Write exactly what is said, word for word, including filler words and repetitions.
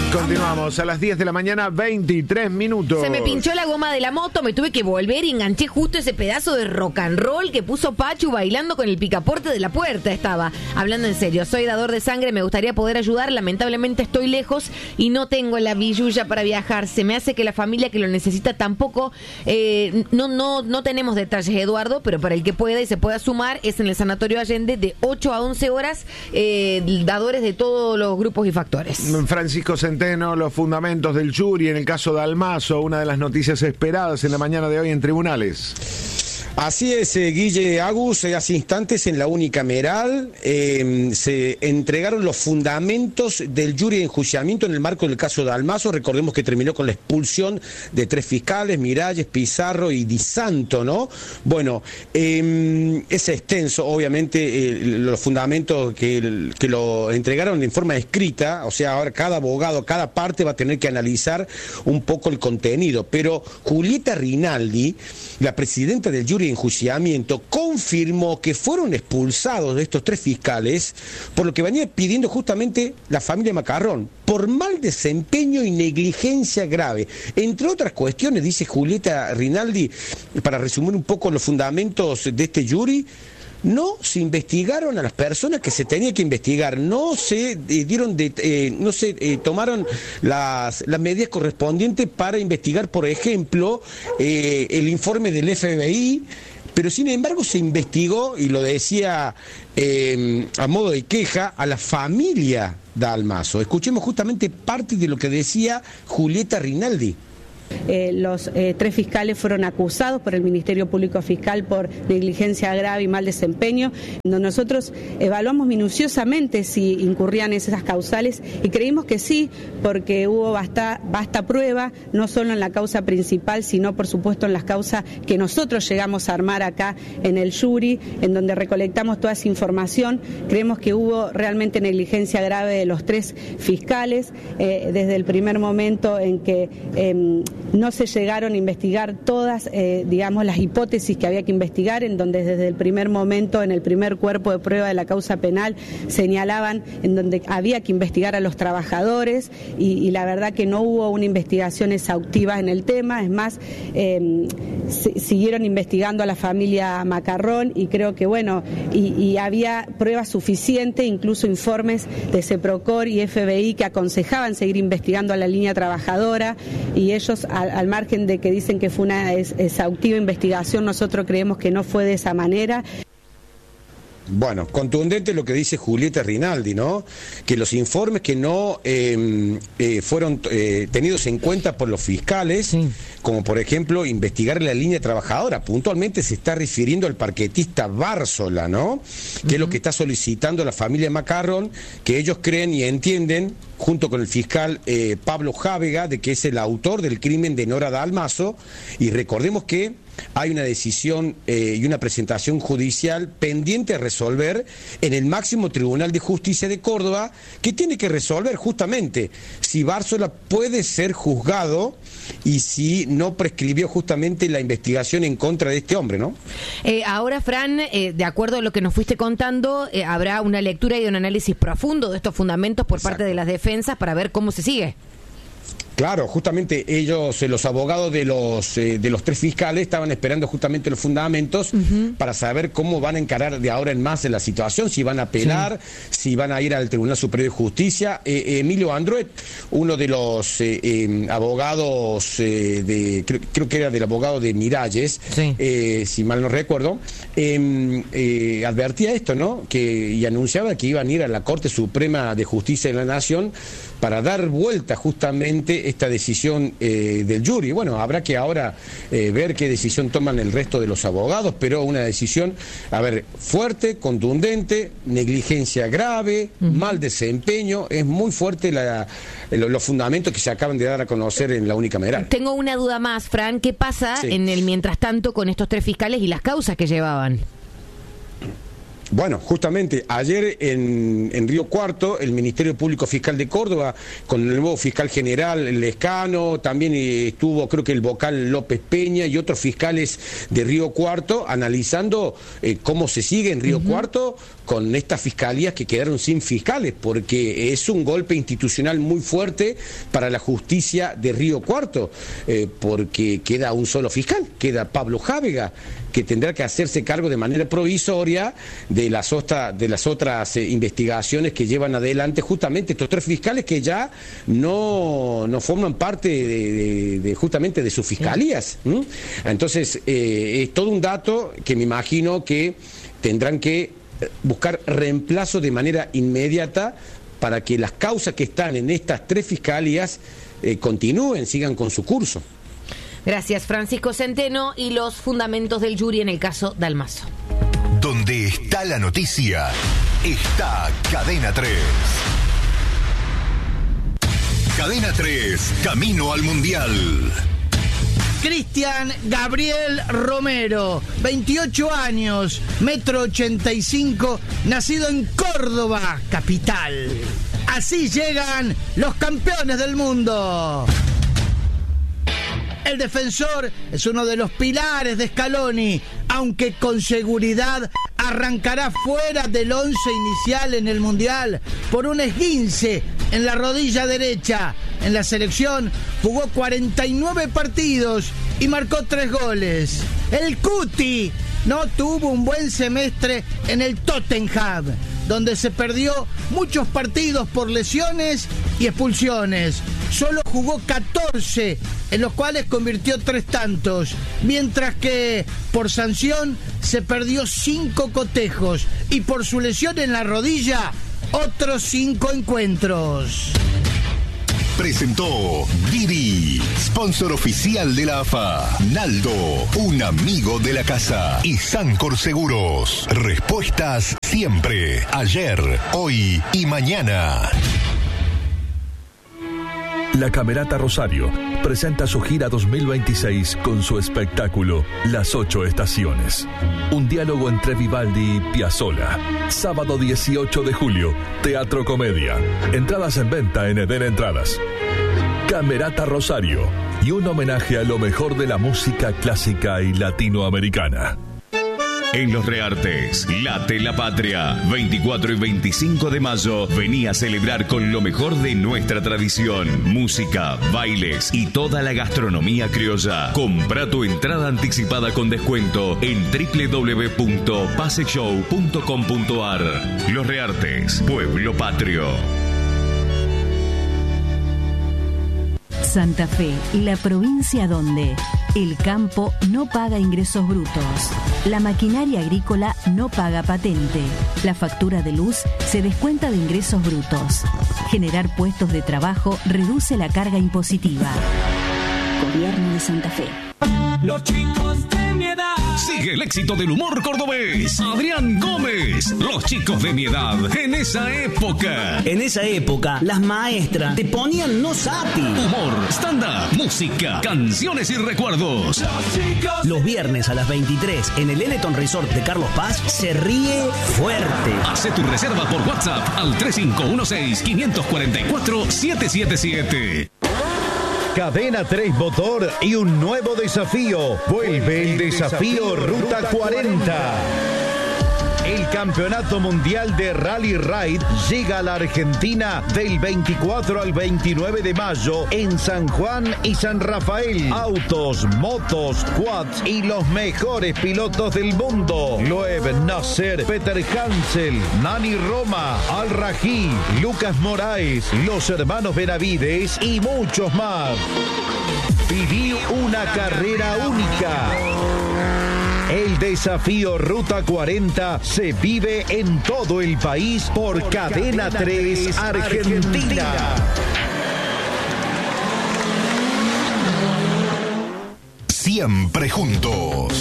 Continuamos a las diez de la mañana, veintitrés minutos. Se me pinchó la goma de la moto, me tuve que volver y enganché justo ese pedazo de rock and roll que puso Pachu bailando con el picaporte de la puerta. Estaba hablando en serio, soy dador de sangre, me gustaría poder ayudar, lamentablemente estoy lejos y no tengo la billulla para viajar. Se me hace que la familia que lo necesita tampoco, eh, no, no, no tenemos detalles, Eduardo, pero para el que pueda y se pueda sumar, es en el Sanatorio Allende de ocho a once horas, eh, dadores de todos los grupos y factores. Francisco Centeno, los fundamentos del jury en el caso de Almazo, una de las noticias esperadas en la mañana de hoy en tribunales. Así es, eh, Guille Agus, eh, hace instantes en la unicameral eh, se entregaron los fundamentos del jury de enjuiciamiento en el marco del caso de Almazo. Recordemos que terminó con la expulsión de tres fiscales, Miralles, Pizarro y Di Santo, ¿no? Bueno, eh, es extenso, obviamente, eh, los fundamentos que, que lo entregaron en forma escrita, o sea, ahora cada abogado, cada parte va a tener que analizar un poco el contenido, pero Julieta Rinaldi, la presidenta del jury de enjuiciamiento, confirmó que fueron expulsados de estos tres fiscales por lo que venía pidiendo justamente la familia Macarrón, por mal desempeño y negligencia grave. Entre otras cuestiones, dice Julieta Rinaldi, para resumir un poco los fundamentos de este jury, no se investigaron a las personas que se tenía que investigar, no se eh, dieron de, eh, no se eh, tomaron las, las medidas correspondientes para investigar, por ejemplo, eh, el informe del F B I, pero sin embargo se investigó, y lo decía eh, a modo de queja, a la familia de Almazo. Escuchemos justamente parte de lo que decía Julieta Rinaldi. Eh, los eh, tres fiscales fueron acusados por el Ministerio Público Fiscal por negligencia grave y mal desempeño. Nosotros evaluamos minuciosamente si incurrían esas causales y creímos que sí, porque hubo basta, basta prueba, no solo en la causa principal, sino por supuesto en las causas que nosotros llegamos a armar acá en el jury, en donde recolectamos toda esa información. Creemos que hubo realmente negligencia grave de los tres fiscales, eh, desde el primer momento en que eh, no se llegaron a investigar todas, eh, digamos, las hipótesis que había que investigar, en donde desde el primer momento, en el primer cuerpo de prueba de la causa penal, señalaban en donde había que investigar a los trabajadores y, y la verdad que no hubo una investigación exhaustiva en el tema. Es más, eh, se, siguieron investigando a la familia Macarrón y creo que, bueno, y, y había pruebas suficientes, incluso informes de CEPROCOR y F B I que aconsejaban seguir investigando a la línea trabajadora, y ellos, Al, al margen de que dicen que fue una es, exhaustiva investigación, nosotros creemos que no fue de esa manera. Bueno, contundente lo que dice Julieta Rinaldi, ¿no? Que los informes que no eh, eh, fueron eh, tenidos en cuenta por los fiscales, sí, como por ejemplo investigar la línea trabajadora, puntualmente se está refiriendo al parquetista Bárzola, ¿no? Que uh-huh. es lo que está solicitando la familia Macarrón, que ellos creen y entienden, junto con el fiscal eh, Pablo Jávega, de que es el autor del crimen de Nora Dalmazo, y recordemos que hay una decisión eh, y una presentación judicial pendiente a resolver en el máximo Tribunal de Justicia de Córdoba, que tiene que resolver justamente si Bárzola puede ser juzgado y si no prescribió justamente la investigación en contra de este hombre, ¿no? Eh, ahora, Fran, eh, de acuerdo a lo que nos fuiste contando, eh, habrá una lectura y un análisis profundo de estos fundamentos por Exacto. parte de las defensas para ver cómo se sigue. Claro, justamente ellos, los abogados de los eh, de los tres fiscales, estaban esperando justamente los fundamentos uh-huh. para saber cómo van a encarar de ahora en más en la situación, si van a apelar, sí. si van a ir al Tribunal Superior de Justicia. Eh, Emilio Andruet, uno de los eh, eh, abogados, eh, de creo, creo que era del abogado de Miralles, sí. eh, si mal no recuerdo, eh, eh, advertía esto, ¿no? Que, y anunciaba que iban a ir a la Corte Suprema de Justicia de la Nación para dar vuelta justamente esta decisión eh, del jury. Bueno, habrá que ahora eh, ver qué decisión toman el resto de los abogados, pero una decisión, a ver, fuerte, contundente, negligencia grave, uh-huh. mal desempeño, es muy fuerte la, los, los fundamentos que se acaban de dar a conocer en la unicameral. Tengo una duda más, Fran, ¿qué pasa sí. en el mientras tanto con estos tres fiscales y las causas que llevaban? Bueno, justamente ayer en, en Río Cuarto, el Ministerio Público Fiscal de Córdoba, con el nuevo fiscal general Lescano, también estuvo creo que el vocal López Peña y otros fiscales de Río Cuarto analizando eh, cómo se sigue en Río uh-huh. Cuarto con estas fiscalías que quedaron sin fiscales, porque es un golpe institucional muy fuerte para la justicia de Río Cuarto, eh, porque queda un solo fiscal, queda Pablo Jávega, que tendrá que hacerse cargo de manera provisoria de las, otra, de las otras eh, investigaciones que llevan adelante justamente estos tres fiscales que ya no, no forman parte de, de, de justamente de sus fiscalías. ¿Mm? Entonces, eh, es todo un dato que me imagino que tendrán que buscar reemplazo de manera inmediata para que las causas que están en estas tres fiscalías eh, continúen, sigan con su curso. Gracias, Francisco Centeno. Y los fundamentos del jury en el caso Dalmaso. Donde está la noticia, está Cadena tres. Cadena tres, camino al Mundial. Cristian Gabriel Romero, veintiocho años, metro ochenta y cinco, nacido en Córdoba, capital. Así llegan los campeones del mundo. El defensor es uno de los pilares de Scaloni, aunque con seguridad arrancará fuera del once inicial en el Mundial por un esguince en la rodilla derecha. En la selección jugó cuarenta y nueve partidos y marcó tres goles. El Cuti no tuvo un buen semestre en el Tottenham, donde se perdió muchos partidos por lesiones y expulsiones. Solo jugó catorce, en los cuales convirtió tres tantos, mientras que por sanción se perdió cinco cotejos y por su lesión en la rodilla otros cinco encuentros. Presentó Didi, sponsor oficial de la A F A. Naldo, un amigo de la casa. Y Sancor Seguros. Respuestas siempre, ayer, hoy y mañana. La Camerata Rosario presenta su gira dos mil veintiséis con su espectáculo Las Ocho Estaciones. Un diálogo entre Vivaldi y Piazzolla. Sábado dieciocho de julio, Teatro Comedia. Entradas en venta en Eden Entradas. Camerata Rosario y un homenaje a lo mejor de la música clásica y latinoamericana. En Los Reartes, late la patria. veinticuatro y veinticinco de mayo, vení a celebrar con lo mejor de nuestra tradición. Música, bailes y toda la gastronomía criolla. Compra tu entrada anticipada con descuento en doble u doble u doble u punto pase show punto com punto a r. Los Reartes, pueblo patrio. Santa Fe, la provincia donde el campo no paga ingresos brutos, la maquinaria agrícola no paga patente, la factura de luz se descuenta de ingresos brutos. Generar puestos de trabajo reduce la carga impositiva. Gobierno de Santa Fe. Los chicos de mi edad. Sigue el éxito del humor cordobés. Adrián Gómez. Los chicos de mi edad. En esa época. En esa época, las maestras te ponían no sapi. Humor, stand-up, música, canciones y recuerdos. Los, Los viernes a las veintitrés en el Eleton Resort de Carlos Paz se ríe fuerte. Hace tu reserva por WhatsApp al tres cinco uno seis, cinco cuatro cuatro, siete siete siete. Cadena tres Motor y un nuevo desafío. Vuelve el desafío Ruta cuarenta. El Campeonato Mundial de Rally Ride llega a la Argentina del veinticuatro al veintinueve de mayo en San Juan y San Rafael. Autos, motos, quads y los mejores pilotos del mundo. Loeb Nasser, Peter Hansel, Nani Roma, Al Rají, Lucas Moraes, los hermanos Benavides y muchos más. Viví una carrera única. El desafío Ruta cuarenta se vive en todo el país por, por Cadena, Cadena tres Argentina. Argentina. Siempre juntos.